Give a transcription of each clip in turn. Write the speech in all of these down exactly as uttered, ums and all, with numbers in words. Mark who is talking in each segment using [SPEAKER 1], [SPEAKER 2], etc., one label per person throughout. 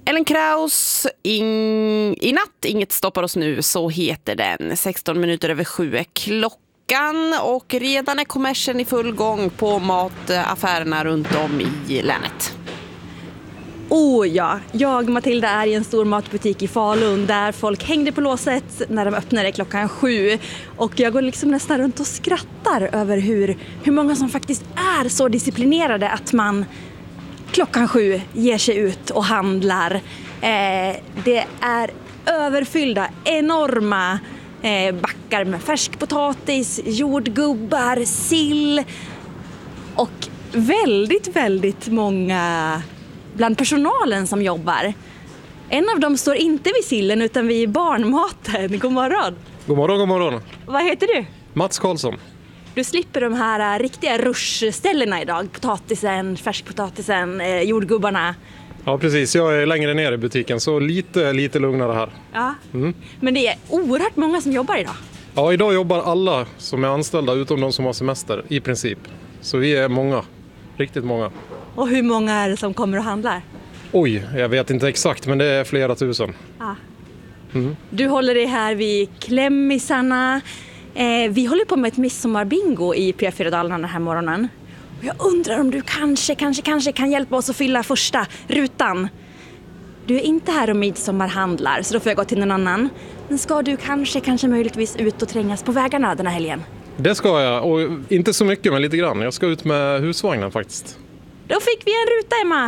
[SPEAKER 1] Ellen Kraus, in, i natt, inget stoppar oss nu, så heter den. sexton minuter över sju är klockan och redan är kommersen i full gång på mataffärerna runt om i länet.
[SPEAKER 2] Oh ja, jag Matilda är i en stor matbutik i Falun där folk hängde på låset när de öppnade klockan sju. Och jag går liksom nästan runt och skrattar över hur, hur många som faktiskt är så disciplinerade att man klockan sju ger sig ut och handlar. Eh, det är överfyllda, enorma eh, backar med färskpotatis, jordgubbar, sill och väldigt, väldigt många bland personalen som jobbar. En av dem står inte vid sillen utan vid barnmaten. God morgon.
[SPEAKER 3] God morgon, god morgon.
[SPEAKER 2] Vad heter du?
[SPEAKER 3] Mats Karlsson.
[SPEAKER 2] Du slipper de här riktiga rushställena idag. Potatisen, färskpotatisen, eh, jordgubbarna.
[SPEAKER 3] Ja, precis. Jag är längre ner i butiken så lite, lite lugnare här.
[SPEAKER 2] Ja. Mm. Men det är oerhört många som jobbar idag.
[SPEAKER 3] Ja, idag jobbar alla som är anställda utom de som har semester i princip. Så vi är många. Riktigt många.
[SPEAKER 2] Och hur många är det som kommer och handlar?
[SPEAKER 3] Oj, jag vet inte exakt men det är flera tusen.
[SPEAKER 2] Ja.
[SPEAKER 3] Mm.
[SPEAKER 2] Du håller dig här vid klämmisarna. Eh, vi håller på med ett midsommarbingo i P fyra Dalarna den här morgonen. Och jag undrar om du kanske, kanske, kanske kan hjälpa oss att fylla första rutan. Du är inte här och midsommarhandlar så då får jag gå till någon annan. Men ska du kanske, kanske möjligtvis ut och trängas på vägarna den här helgen?
[SPEAKER 3] Det ska jag, och inte så mycket men lite grann. Jag ska ut med husvagnen faktiskt.
[SPEAKER 2] Då fick vi en ruta, Emma.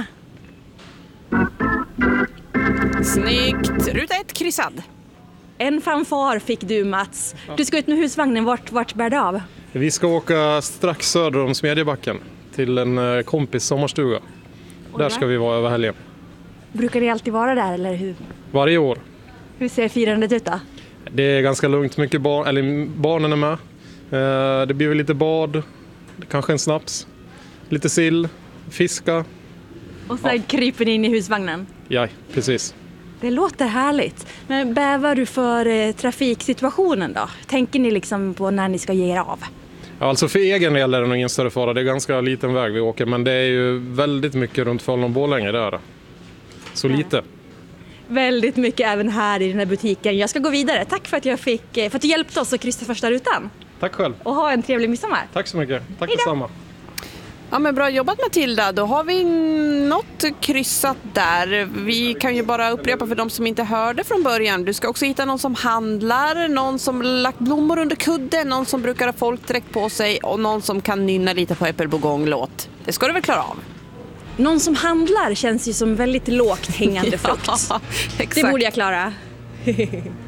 [SPEAKER 1] Snyggt. Ruta ett kryssad.
[SPEAKER 2] En fanfar fick du, Mats. Du ska ut med husvagnen. Vart, vart bär det av?
[SPEAKER 3] Vi ska åka strax söder om Smedjebacken till en kompis sommarstuga. Där ska vi vara över helgen.
[SPEAKER 2] Brukar ni alltid vara där, eller hur?
[SPEAKER 3] Varje år.
[SPEAKER 2] Hur ser firandet ut då?
[SPEAKER 3] Det är ganska lugnt. Mycket barn, eller barnen är med. Det blir väl lite bad, kanske en snaps, lite sill, fiska.
[SPEAKER 2] Och sen ja. Kryper ni in i husvagnen?
[SPEAKER 3] Ja, precis.
[SPEAKER 2] Det låter härligt. Men bävar du för eh, trafiksituationen då? Tänker ni liksom på när ni ska ge er av?
[SPEAKER 3] Ja, alltså för egen del är det nog ingen större fara. Det är ganska liten väg vi åker, men det är ju väldigt mycket runt Falun och Borlänge där. Så ja. Lite.
[SPEAKER 2] Väldigt mycket även här i den här butiken. Jag ska gå vidare. Tack för att, jag fick, för att du hjälpte oss att kryssa första rutan.
[SPEAKER 3] Tack själv.
[SPEAKER 2] Och ha en trevlig midsommar.
[SPEAKER 3] Tack så mycket. Tack
[SPEAKER 2] Hejdå.
[SPEAKER 3] detsamma.
[SPEAKER 1] Ja, men bra jobbat Matilda. Då har vi något kryssat där. Vi kan ju bara upprepa för de som inte hörde från början. Du ska också hitta någon som handlar, någon som lagt blommor under kudden, någon som brukar ha folkdräkt på sig och någon som kan nynna lite på Äppelbogång-låt. Det ska du väl klara av?
[SPEAKER 2] Någon som handlar känns ju som väldigt lågt hängande frukt.
[SPEAKER 1] Ja, exakt.
[SPEAKER 2] Det borde jag klara.